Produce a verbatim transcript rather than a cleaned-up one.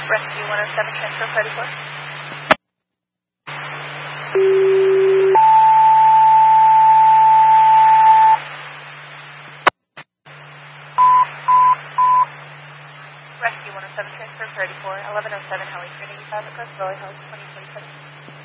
Rescue one oh seven, transfer thirty-four. Rescue one oh seven, transfer thirty-four, eleven oh seven, Holly Street, eighty-five, across Valley Hills, twenty twenty-seven.